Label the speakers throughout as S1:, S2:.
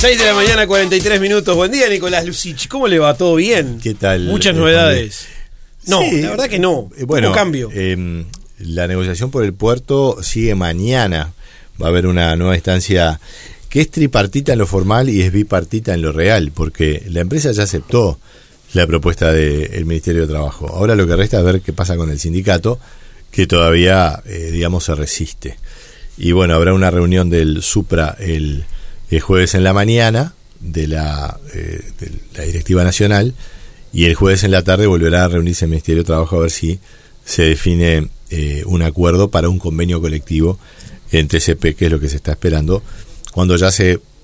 S1: 6 de la mañana, 43 minutos. Buen día, Nicolás Lucich. ¿Cómo le va? ¿Todo bien?
S2: ¿Qué tal?
S1: Muchas novedades. No,
S2: sí,
S1: la verdad que no.
S2: Bueno,
S1: un cambio.
S2: La negociación por el puerto sigue mañana. Va a haber una nueva instancia que es tripartita en lo formal y es bipartita en lo real, porque la empresa ya aceptó la propuesta del Ministerio de Trabajo. Ahora lo que resta es ver qué pasa con el sindicato, que todavía, digamos, se resiste. Y bueno, habrá una reunión del Supra el jueves en la mañana de la Directiva Nacional, y el jueves en la tarde volverá a reunirse el Ministerio de Trabajo a ver si se define un acuerdo para un convenio colectivo en TCP, que es lo que se está esperando, cuando ya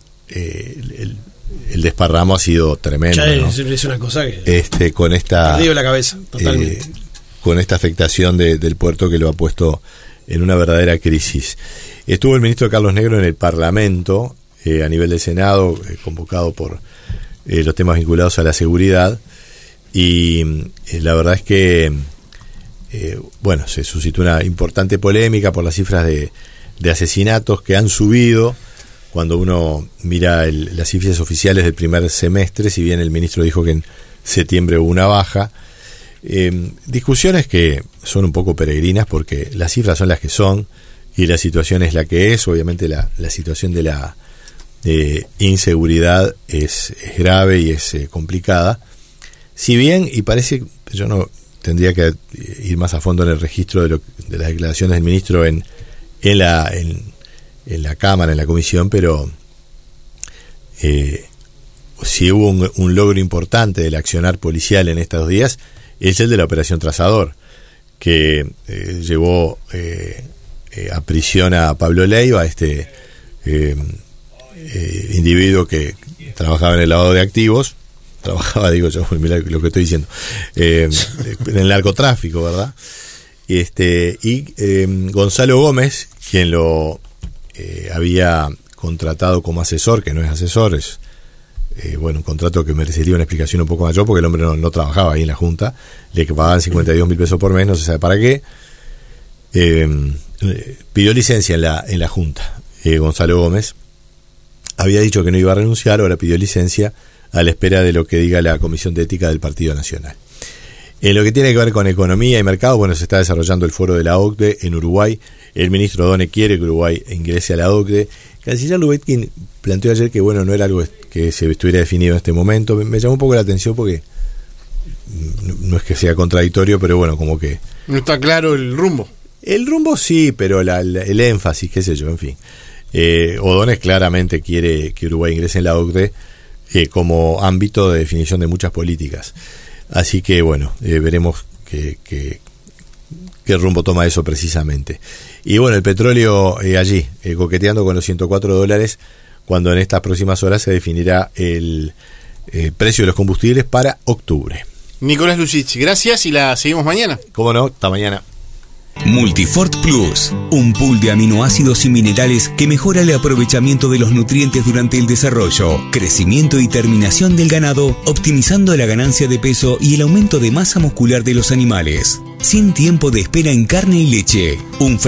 S2: el desparramo ha sido tremendo.
S1: Ya
S2: ¿no?
S1: es una cosa que
S2: con esta
S1: perdido la cabeza totalmente.
S2: Con esta afectación del puerto que lo ha puesto en una verdadera crisis. Estuvo el ministro Carlos Negro en el Parlamento, a nivel del Senado, convocado por los temas vinculados a la seguridad, y la verdad es que se suscitó una importante polémica por las cifras de asesinatos que han subido. Cuando uno mira las cifras oficiales del primer semestre, si bien el ministro dijo que en septiembre hubo una baja, discusiones que son un poco peregrinas porque las cifras son las que son y la situación es la que es. Obviamente la situación de la inseguridad es grave y es complicada. Si bien, y parece, yo no tendría que ir más a fondo en el registro de las declaraciones del ministro en la Cámara, en la Comisión, pero si hubo un logro importante del accionar policial en estos días, es el de la Operación Trazador, que llevó a prisión a Pablo Leiva, este individuo que trabajaba en el lavado de activos, mirá lo que estoy diciendo, en el narcotráfico, ¿verdad? Y Gonzalo Gómez, quien lo había contratado como asesor, que no es asesor, es un contrato que merecería una explicación un poco mayor, porque el hombre no trabajaba ahí en la Junta, le pagaban 52.000 pesos por mes, no se sabe para qué. Pidió licencia en la Junta. Gonzalo Gómez había dicho que no iba a renunciar, ahora pidió licencia a la espera de lo que diga la Comisión de Ética del Partido Nacional. En lo que tiene que ver con economía y mercado, se está desarrollando el foro de la OCDE en Uruguay. El ministro Done quiere que Uruguay ingrese a la OCDE. Canciller Lubetkin planteó ayer que no era algo que se estuviera definido en este momento. Me llamó un poco la atención porque no es que sea contradictorio, pero como que
S1: no está claro el rumbo.
S2: El rumbo sí, pero el énfasis, qué sé yo, en fin. O'Donnell claramente quiere que Uruguay ingrese en la OCDE como ámbito de definición de muchas políticas. Así que veremos qué rumbo toma eso precisamente. Y el petróleo allí, coqueteando con los $104, cuando en estas próximas horas se definirá el precio de los combustibles para octubre.
S1: Nicolás Lucich, gracias y la seguimos mañana.
S2: ¿Cómo no? Hasta mañana.
S3: Multifort Plus, un pool de aminoácidos y minerales que mejora el aprovechamiento de los nutrientes durante el desarrollo, crecimiento y terminación del ganado, optimizando la ganancia de peso y el aumento de masa muscular de los animales. Sin tiempo de espera en carne y leche. Un